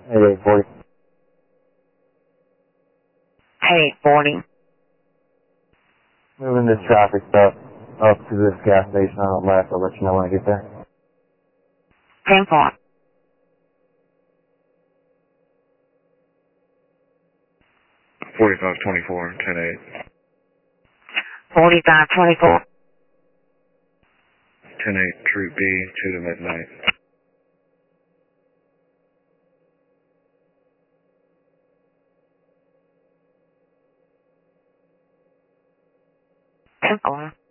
Hey, 840. Hey, 40. Moving this traffic stuff up to this gas station on the left. I'll let you know when I get there. 10-4. 4524, 10-8. 4524. 10-8, Troop B, 2 to midnight. Ten four.